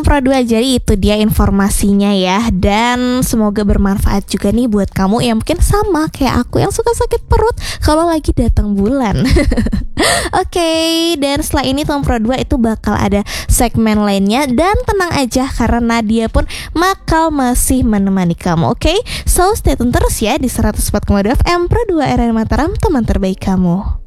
teman Pro 2, jadi itu dia informasinya ya. Dan semoga bermanfaat juga nih buat kamu yang mungkin sama kayak aku yang suka sakit perut kalau lagi datang bulan. Oke, dan setelah ini teman Pro 2 itu bakal ada segmen lainnya. Dan tenang aja karena Nadia pun bakal masih menemani kamu. Oke, so stay tune terus ya di 104,2 FM Pro 2 RRI Mataram, teman terbaik kamu.